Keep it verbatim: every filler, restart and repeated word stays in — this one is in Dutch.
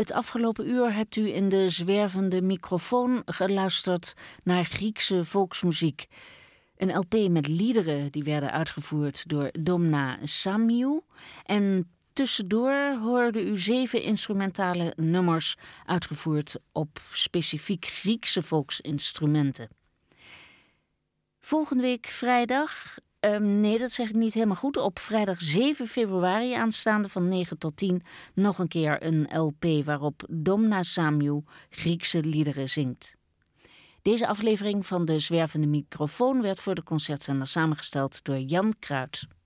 Het afgelopen uur hebt u in de zwervende microfoon geluisterd naar Griekse volksmuziek. Een L P met liederen die werden uitgevoerd door Domna Samiou. En tussendoor hoorde u zeven instrumentale nummers uitgevoerd op specifiek Griekse volksinstrumenten. Volgende week vrijdag, um, nee dat zeg ik niet helemaal goed, op vrijdag zeven februari aanstaande van negen tot tien nog een keer een L P waarop Domna Samiou Griekse liederen zingt. Deze aflevering van de zwervende microfoon werd voor de concertzender samengesteld door Jan Kruid.